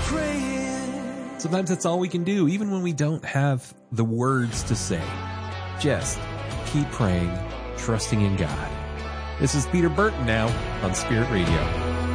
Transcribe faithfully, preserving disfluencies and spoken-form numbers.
praying. Sometimes that's all we can do, even when we don't have the words to say. Just keep praying, trusting in God. This is Peter Burton now on Spirit Radio.